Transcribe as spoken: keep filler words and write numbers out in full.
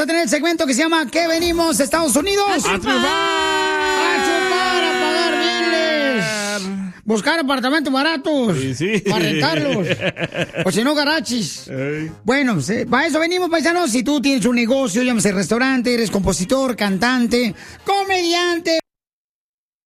a tener el segmento que se llama ¿Qué venimos, Estados Unidos? ¡A chupar! ¡A chupar, a pagar biles! Buscar apartamentos baratos. Sí, sí. Para rentarlos. O si no, garachis. Ey. Bueno, pues, eh, para eso venimos, paisanos. Si tú tienes un negocio, llámese restaurante, eres compositor, cantante, comediante,